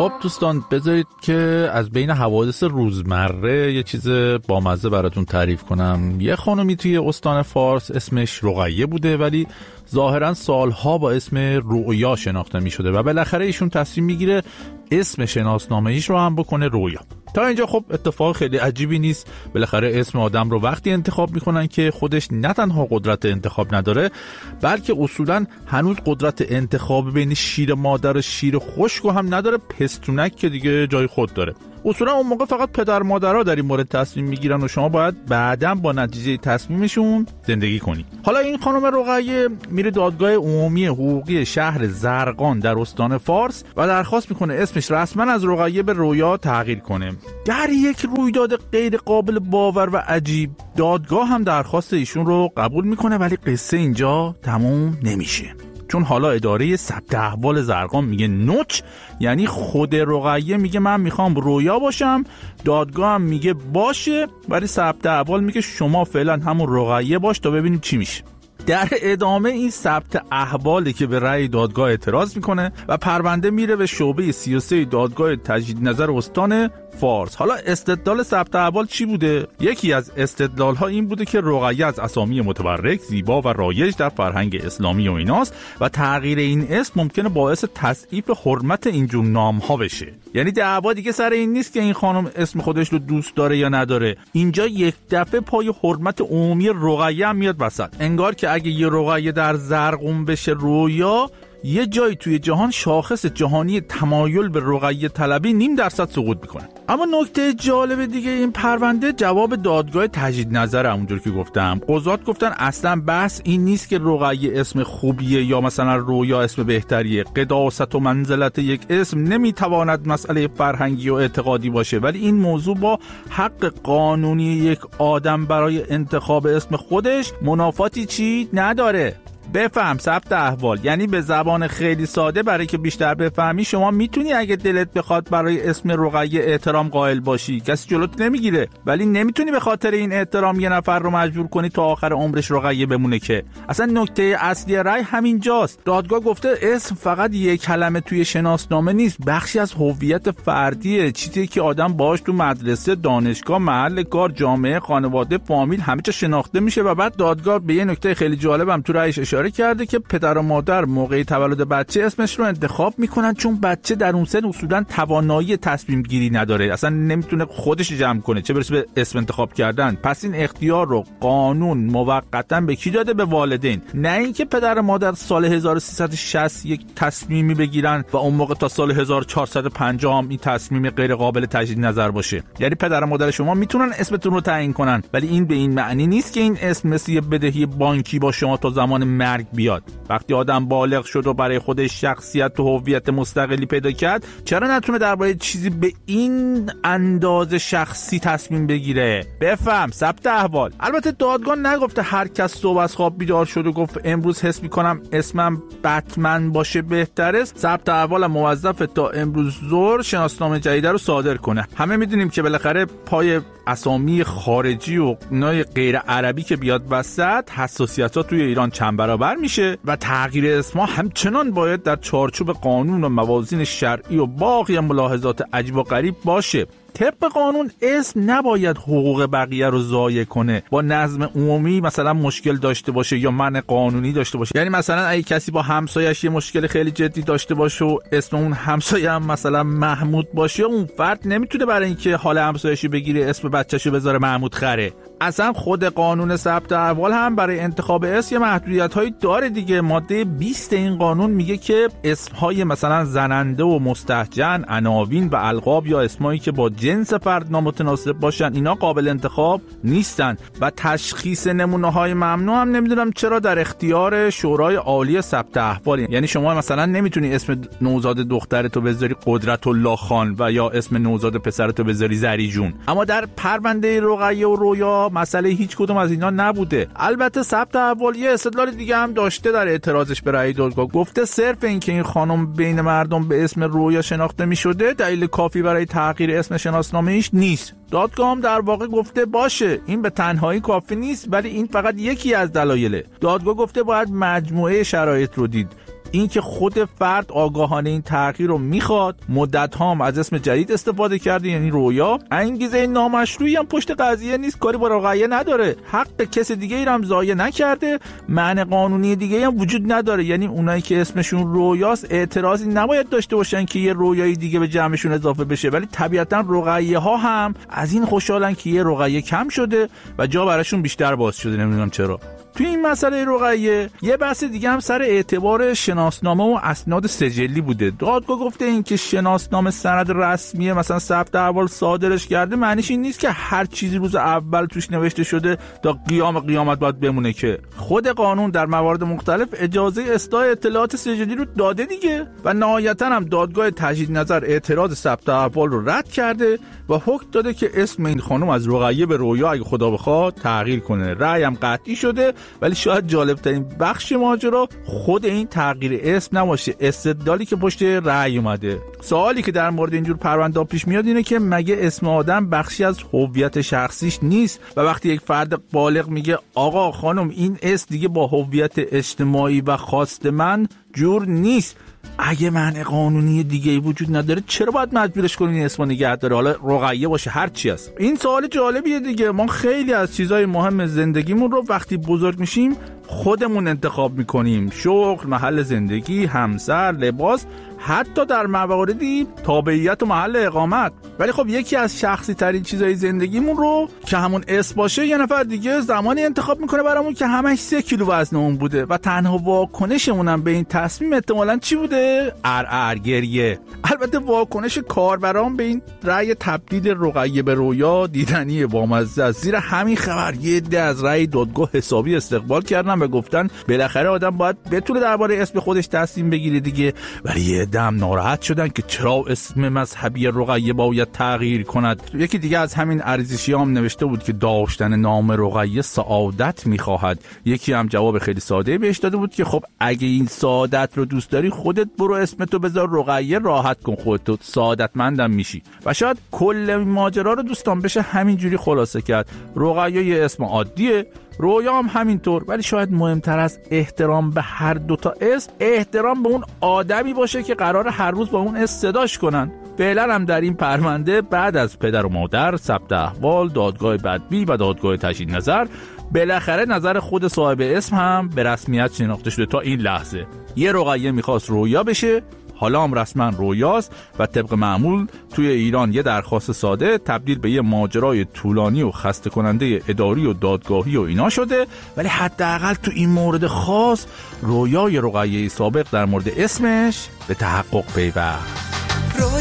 خب دوستان، بذارید که از بین حوادث روزمره یه چیز بامزه براتون تعریف کنم. یه خانومی توی استان فارس اسمش رقیه بوده، ولی ظاهرا سالها با اسم رویا شناخته می شده و بالاخره ایشون تصمیم میگیره اسم شناسنامه‌ایش رو هم بکنه رویا. تا اینجا خب اتفاق خیلی عجیبی نیست. بالاخره اسم آدم رو وقتی انتخاب میکنن که خودش نه تنها قدرت انتخاب نداره، بلکه اصولا هنوز قدرت انتخاب بین شیر مادر و شیر خشک هم نداره، پستونک که دیگه جای خود داره. اصولا اون موقع فقط پدر مادرها در این مورد تصمیم میگیرن و شما باید بعداً با نتیجه تصمیمشون زندگی کنی. حالا این خانم رقیه میره دادگاه عمومی حقوقی شهر زرقان در استان فارس و درخواست میکنه اسمش رسما از رقیه به رویا تغییر کنه. در یک رویداد غیر قابل باور و عجیب، دادگاه هم درخواست ایشون رو قبول میکنه، ولی قصه اینجا تموم نمیشه. چون حالا اداره ثبت احوال زرقان میگه نوچ، یعنی خود رقیه میگه من میخوام رویا باشم، دادگاه هم میگه باشه، ولی ثبت احوال میگه شما فعلا همون رقیه باش تا ببینیم چی میشه. در ادامه این ثبت احوالی که به رأی دادگاه اعتراض میکنه و پرونده میره به شعبه 33 دادگاه تجدید نظر استان فارس. حالا استدلال ثبت احوال چی بوده؟ یکی از استدلال‌ها این بوده که رقیه از اسامی متبرک، زیبا و رایج در فرهنگ اسلامی و ایناست و تغییر این اسم ممکنه باعث تضعیف حرمت اینجور نام‌ها بشه. یعنی دعوا دیگه سر این نیست که این خانم اسم خودش رو دوست داره یا نداره. اینجا یک دفعه پای حرمت عمومی رقیه هم میاد وسط. انگار که اگه یه رقیه در زرقون بشه رویا، یه جایی توی جهان شاخص جهانی تمایل به رقیه طلبی 0.5% سقوط میکنه. اما نکته جالب دیگه این پرونده جواب دادگاه تجدید نظر، همونجور که گفتم. قضات گفتن اصلا بحث این نیست که رقیه اسم خوبیه یا مثلا رویا اسم بهتریه. قداست و منزلت یک اسم نمیتواند مسئله فرهنگی و اعتقادی باشه، ولی این موضوع با حق قانونی یک آدم برای انتخاب اسم خودش منافاتی چی نداره. بفهم ثبت احوال یعنی به زبان خیلی ساده، برای که بیشتر بفهمی، شما میتونی اگه دلت بخواد برای اسم رقیه احترام قائل باشی، کسی جلوت نمیگیره، ولی نمیتونی به خاطر این احترام یه نفر رو مجبور کنی تا آخر عمرش رقیه بمونه. که اصلا نکته اصلی رأی همینجاست. دادگاه گفته اسم فقط یک کلمه توی شناسنامه نیست، بخشی از هویت فردیه، چیزی که آدم باهاش تو مدرسه، دانشگاه، محل کار، جامعه، خانواده، فامیل همه جا شناخته میشه. و بعد دادگاه به یه نکته خیلی جالبم تو رأیش اشاره کرده که پدر و مادر موقع تولد بچه اسمش رو انتخاب میکنن، چون بچه در اون سن اصولا توانایی تصمیم گیری نداره، اصلا نمیتونه خودش جمع کنه، چه برسه به اسم انتخاب کردن. پس این اختیار رو قانون موقتا به کی داده؟ به والدین. نه اینکه پدر و مادر سال 1360 یک تصمیمی بگیرن و اون موقع تا سال 1450 هم این تصمیم غیر قابل تجدید نظر باشه. یعنی پدر و مادر شما میتونن اسمتون رو تعیین کنن، ولی این به این معنی نیست که این اسم مثل یه بدهی بانکی با شما تا زمان مرگ بیاد. وقتی آدم بالغ شد و برای خودش شخصیت و هویت مستقلی پیدا کرد، چرا نتونه درباره چیزی به این اندازه شخصی تصمیم بگیره؟ بفهم ثبت احوال. البته دادگاه نگفته هر کس صبح از خواب بیدار شد و گفت امروز حس میکنم اسمم بتمن باشه بهتره، ثبت احوال موظف تا امروز ظهر شناسنامه جدید رو صادر کنه. همه میدونیم که بالاخره پای اسامی خارجی و نای غیر عربی که بیاد وسط، حساسیت‌ها توی ایران چند برابر میشه و تغییر اسمها همچنان باید در چارچوب قانون و موازین شرعی و باقی ملاحظات عجیب و غریب باشه. طبق قانون اسم نباید حقوق بقیه رو ضایع کنه، با نظم عمومی مثلا مشکل داشته باشه یا منع قانونی داشته باشه. یعنی مثلا اگه کسی با همسایه‌اش یه مشکل خیلی جدی داشته باشه و اسم اون همسایه هم مثلا محمود باشه، اون فرد نمیتونه برای اینکه حال همسایه‌شو بگیره اسم بچه‌شو بذاره محمود خره. اصلا خود قانون ثبت احوال هم برای انتخاب اسم یه محدودیت‌هایی داره دیگه. ماده 20 این قانون میگه که اسم‌های مثلا زننده و مستهجن، عناوین و القاب یا اسمایی که با جنس فرد نامتناسب باشن اینا قابل انتخاب نیستن. و تشخیص نمونه‌های ممنوع هم نمیدونم چرا در اختیار شورای عالی ثبت احوال. یعنی شما مثلا نمیتونی اسم نوزاد دخترتو بذاری قدرت الله خان و یا اسم نوزاد پسرتو بذاری زری جون. اما در پرونده رقیه و رویا مسئله هیچ کدوم از اینا نبوده. البته ثبت احوال یه استدلال دیگه هم داشته در اعتراضش به رأی دادگاه. گفته صرف این که این خانم بین مردم به اسم رویا شناخته می‌شده دلیل کافی برای تغییر اسم شناسنامه‌ایش نیست. دادگاه هم در واقع گفته باشه این به تنهایی کافی نیست، ولی این فقط یکی از دلایله. دادگاه گفته باید مجموعه شرایط رو دید. اینکه خود فرد آگاهانه این تغییر رو میخواد، مدت هم از اسم جدید استفاده کرده یعنی رویا، انگیزه نامشروعی هم پشت قضیه نیست، کاری با رقیه نداره، حق کس دیگه ای هم ضایع نکرده، معنی قانونی دیگه هم وجود نداره، یعنی اونایی که اسمشون رویاست اعتراضی نباید داشته باشن که یه رویای دیگه به جمعشون اضافه بشه، ولی طبیعتا رقیه ها هم از این خوشحالن که یه رقیه کم شده و جا براشون بیشتر باز شده. نمیدونم چرا. توی این مسئله رقیه یه بحث دیگه هم سر اعتبار شناسنامه و اسناد سجلی بوده. دادگاه گفته این که شناسنامه سند رسمیه مثلا ثبت احوال صادرش کرده معنیش این نیست که هر چیزی روز اول توش نوشته شده تا قیامت باید بمونه، که خود قانون در موارد مختلف اجازه اصلاح اطلاعات سجلی رو داده دیگه. و نهایتا هم دادگاه تجدید نظر اعتراض ثبت احوال رو رد کرده و حکم داده که اسم این خانم از رقیه به رویا اگه خدا بخواد تغییر کنه. رأی هم قطعی شده، ولی شاید جالبترین بخش ماجرا خود این تغییر اسم نباشه، استدلالی که پشت رأی اومده. سوالی که در مورد اینجور پرونده پیش میاد اینه که مگه اسم آدم بخشی از هویت شخصیش نیست؟ و وقتی یک فرد بالغ میگه آقا خانم این اسم دیگه با هویت اجتماعی و خواست من جور نیست، اگه معنی قانونی دیگه‌ای وجود نداره چرا باید مجبورش کنین این اسمو نگه داره، حالا رقیه باشه هر چی است؟ این سوال جالبیه دیگه. ما خیلی از چیزای مهم زندگیمون رو وقتی بزرگ میشیم خودمون انتخاب میکنیم، شغل، محل زندگی، همسر، لباس، حتی در مواردی تابعیت و محل اقامت. ولی خب یکی از شخصی ترین چیزای زندگیمون رو که همون اسم باشه یه نفر دیگه زمانی انتخاب میکنه برامون که همش 3 کیلو وزن اون بوده و تنها واکنشمون هم به این تصمیم احتمالاً چی بوده؟ گریه. البته واکنش کاربران به این رأی تبدیل رقیه به رویا دیدنی بامزه است. زیر همین خبر یه عده از رأی دادگاه حسابی استقبال کردن و گفتن بالاخره آدم باید بتونه درباره اسم خودش تصمیم بگیره دیگه. ولی یه عده هم ناراحت شدن که چرا اسم مذهبی رقیه باید تغییر کند. یکی دیگه از همین ارزشیام نوشته بود که داشتن نام رقیه سعادت میخواهد. یکی هم جواب خیلی ساده بهش داده بود که خب اگه این سعادت رو دوست داری خودت برو اسمتو بذار رقیه، راحت کن خودتو، سعادتمندم میشی. و شاید کل ماجرا رو دوستان بشه همینجوری خلاصه کرد. رقیه یه اسم عادیه، رویا هم همینطور، ولی شاید مهمتر از احترام به هر دوتا اسم احترام به اون آدمی باشه که قرار هر روز با اون اسم صداش کنن. فعلا هم در این پرونده بعد از پدر و مادر، ثبت احوال، دادگاه بدبی و دادگاه تجدید نظر، بالاخره نظر خود صاحب اسم هم به رسمیت شناخته شده. تا این لحظه یه رقیه میخواست رویا بشه، حالا هم رسما رویاست و طبق معمول توی ایران یه درخواست ساده تبدیل به یه ماجرای طولانی و خسته کننده اداری و دادگاهی و اینا شده. ولی حداقل تو این مورد خاص رویای رقیه سابق در مورد اسمش به تحقق پیوست.